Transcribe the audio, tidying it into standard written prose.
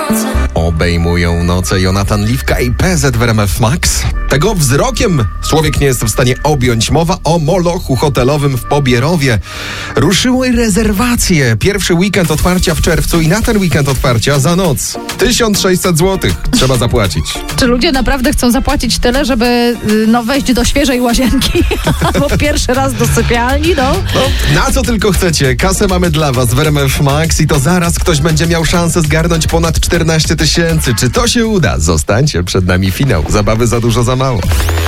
Obejmują noce Jonatan Liwka i PZ w RMF Max. Tego wzrokiem człowiek nie jest w stanie objąć. Mowa o molochu hotelowym w Pobierowie. Ruszyły rezerwacje. Pierwszy weekend otwarcia w czerwcu i na ten weekend otwarcia za noc 1600 zł trzeba zapłacić. Czy ludzie naprawdę chcą zapłacić tyle, żeby wejść do świeżej łazienki? Albo pierwszy raz do sypialni, Na co tylko chcecie. Kasę mamy dla was w RMF Max i to zaraz ktoś będzie miał szansę zgarnąć ponad 14 000. Czy to się uda? Zostańcie, przed nami finał. Zabawy za dużo, za mało.